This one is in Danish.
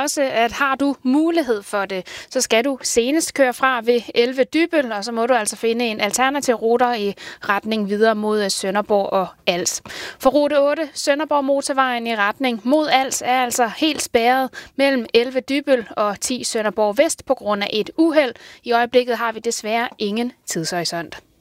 også, at har du mulighed for det, så skal du senest køre fra ved 11 Dybbøl, og så må du altså finde en alternativ ruter i retning videre mod Sønderborg og Als. For rute 8, Sønderborg Motorvejen i retning mod Als, er altså helt spærret mellem 11 Dybbøl og 10 Sønderborg Vest på grund af et uheld. I øjeblikket har vi desværre ingen tidshorisont.